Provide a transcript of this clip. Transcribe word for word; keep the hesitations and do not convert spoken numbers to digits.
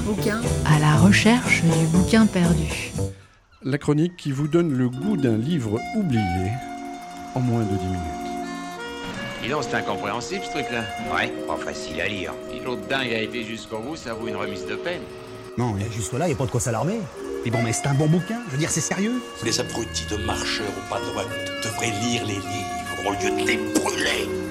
bouquin à la recherche du bouquin perdu. La chronique qui vous donne le goût d'un livre oublié en moins de dix minutes. Dis donc, c'est incompréhensible ce truc-là. Ouais, pas facile à lire. Si l'autre dingue a été jusqu'au bout, ça vaut une remise de peine. Non, mais jusque-là, il n'y a pas de quoi s'alarmer. Mais bon, mais c'est un bon bouquin, je veux dire, c'est sérieux. Les abrutis de marcheurs au pas droit devraient lire les livres au lieu de les brûler.